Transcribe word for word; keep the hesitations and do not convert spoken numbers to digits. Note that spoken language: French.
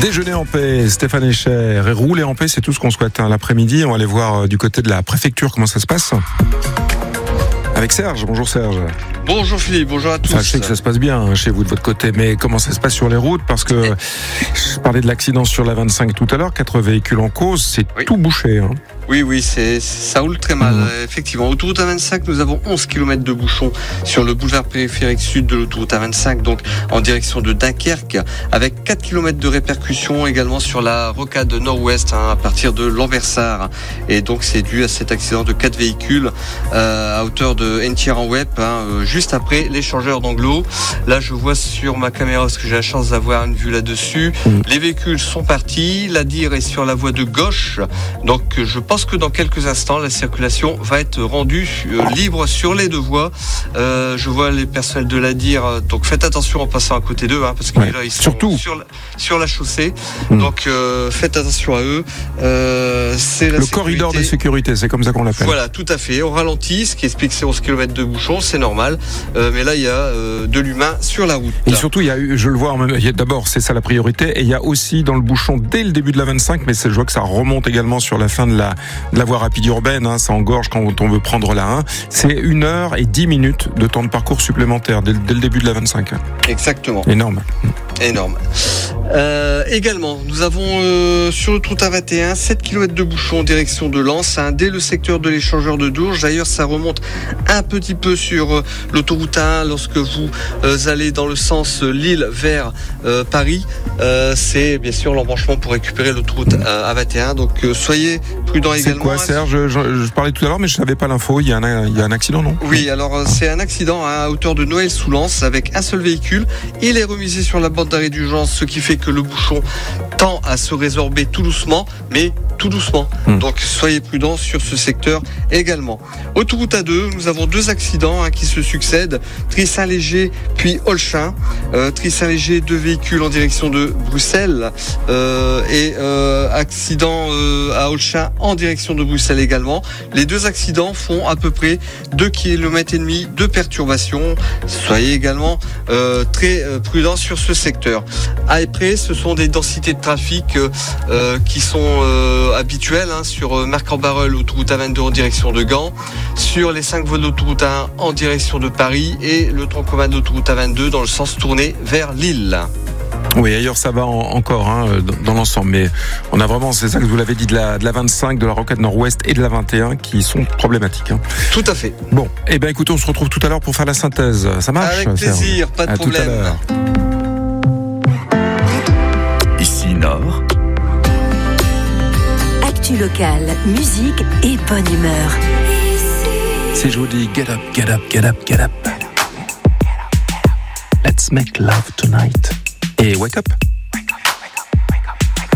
Déjeuner en paix, Stéphane Echer, et rouler en paix, c'est tout ce qu'on souhaite. Hein. L'après-midi, on va aller voir du côté de la préfecture comment ça se passe. Avec Serge. Bonjour Serge. Bonjour Philippe, bonjour à tous. Enfin, je sais que ça se passe bien hein, chez vous de votre côté, mais comment ça se passe sur les routes? Parce que je parlais de l'accident sur la vingt-cinq tout à l'heure, quatre véhicules en cause, c'est oui. tout bouché. Hein. Oui, oui, c'est, ça roule très mal. Mmh. Effectivement, autoroute A vingt-cinq, nous avons onze kilomètres de bouchons sur le boulevard périphérique sud de l'autoroute A vingt-cinq, donc en direction de Dunkerque, avec quatre kilomètres de répercussions également sur la rocade nord-ouest, hein, à partir de Lambersart. Et donc, c'est dû à cet accident de quatre véhicules euh, à hauteur de Entier-en-Wep, hein, euh, juste après l'échangeur d'Anglo. Là, je vois sur ma caméra, parce que j'ai la chance d'avoir une vue là-dessus, mmh. les véhicules sont partis, la D I R est sur la voie de gauche, donc je pense que dans quelques instants, la circulation va être rendue euh, libre sur les deux voies. Euh, je vois les personnels de la D I R, donc faites attention en passant à côté d'eux, hein, parce que ouais, là, ils sont surtout. Sur, la, sur la chaussée. Mmh. Donc euh, faites attention à eux. Euh, c'est la Le sécurité. corridor de sécurité, c'est comme ça qu'on l'appelle. Voilà, tout à fait. On ralentit, ce qui explique ces onze kilomètres de bouchons, c'est normal. Euh, mais là, il y a euh, de l'humain sur la route. Et surtout, il y a eu, je le vois, d'abord, c'est ça la priorité, et il y a aussi dans le bouchon dès le début de la vingt-cinq, mais je vois que ça remonte également sur la fin de la, de la voie rapide urbaine, hein, ça engorge quand on veut prendre la un. C'est une heure et dix minutes de temps de parcours supplémentaire dès, dès le début de la vingt-cinq. Exactement. Énorme. Énorme. Euh, également, nous avons euh, sur l'autoroute A vingt et un sept kilomètres de bouchons en direction de Lens, hein, dès le secteur de l'échangeur de Dourges. D'ailleurs, ça remonte un petit peu sur euh, l'autoroute A un lorsque vous euh, allez dans le sens euh, Lille vers euh, Paris. Euh, c'est bien sûr l'embranchement pour récupérer l'autoroute euh, A vingt et un. Donc euh, soyez prudents également. C'est quoi, Serge? je, je, je parlais tout à l'heure, mais je savais pas l'info. Il y a un, il y a un accident, non? Oui, alors euh, c'est un accident hein, à hauteur de Noël-sous-Lens avec un seul véhicule. Il est remisé sur la bande d'arrêt d'urgence, ce qui fait que le bouchon tend à se résorber tout doucement, mais tout doucement. Mmh. Donc soyez prudents sur ce secteur également. Autoroute A deux, nous avons deux accidents hein, qui se succèdent. Trissin-Léger puis Olchin. Euh, Trissin-Léger, deux véhicules en direction de Bruxelles euh, et euh, accident euh, à Olchin en direction de Bruxelles également. Les deux accidents font à peu près deux kilomètres et demi de perturbation. Soyez également euh, très euh, prudents sur ce secteur. Après, ce sont des densités de trafic euh, euh, qui sont euh, habituelles hein, sur Marc-en-Barœul, autoroute A vingt-deux en direction de Gand, sur les cinq voies d'autoroute A un en direction de Paris et le tronc commun d'autoroute A vingt-deux dans le sens tourné vers Lille. Oui, ailleurs ça va en, encore hein, dans, dans l'ensemble, mais on a vraiment, c'est ça que vous l'avez dit, de la, de la vingt-cinq, de la rocade nord-ouest et de la vingt et un qui sont problématiques. Hein. Tout à fait. Bon, et eh bien écoutez, on se retrouve tout à l'heure pour faire la synthèse. Ça marche? Avec plaisir, Serge. pas de à problème. Tout à l'heure. Ici Nord. Actu local, musique et bonne humeur. Si je vous dis get up, get up, get up, get up. Let's make love tonight. Et wake up.